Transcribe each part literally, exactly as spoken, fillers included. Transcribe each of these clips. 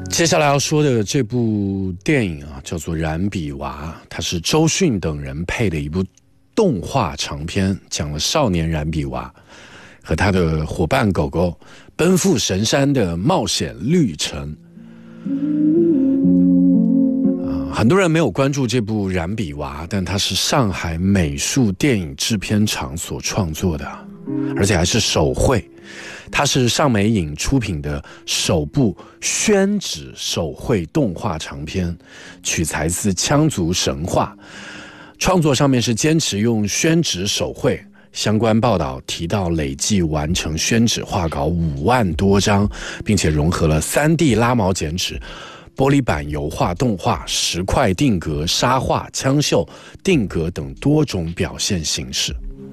接下来要说的这部电影啊，叫做《燃笔娃》，它是周迅等人配的一部动画长片，讲了少年燃笔娃和他的伙伴狗狗奔赴神山的冒险旅程。啊，很多人没有关注这部《燃笔娃》，但它是上海美术电影制片厂所创作的，而且还是手绘。它是上美影出品的首部宣纸手绘动画长片，取材自羌族神话，创作上面是坚持用宣纸手绘。相关报道提到，累计完成宣纸画稿五万多张，并且融合了 三 D 拉毛剪纸、玻璃板油画、动画、石块定格、沙画、枪绣、定格等多种表现形式。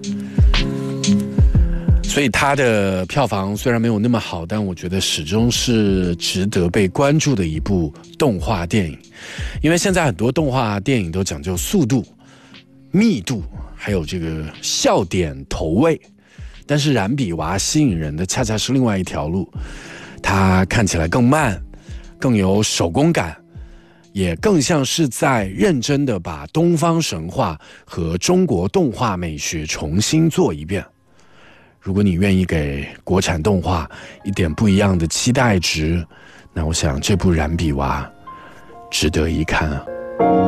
所以它的票房虽然没有那么好，但我觉得始终是值得被关注的一部动画电影。因为现在很多动画电影都讲究速度、密度，还有这个笑点投喂，但是燃笔娃吸引人的恰恰是另外一条路，它看起来更慢，更有手工感，也更像是在认真的把东方神话和中国动画美学重新做一遍。如果你愿意给国产动画一点不一样的期待值，那我想这部燃笔娃值得一看啊。